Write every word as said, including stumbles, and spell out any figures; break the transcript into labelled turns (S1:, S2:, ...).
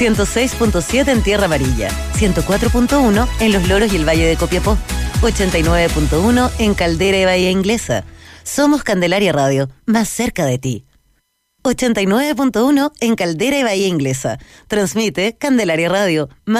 S1: ciento seis punto siete en Tierra Amarilla, ciento cuatro punto uno en Los Loros y el Valle de Copiapó, ochenta y nueve punto uno en Caldera y Bahía Inglesa. Somos Candelaria Radio, más cerca de ti. ochenta y nueve punto uno en Caldera y Bahía Inglesa. Transmite Candelaria Radio, más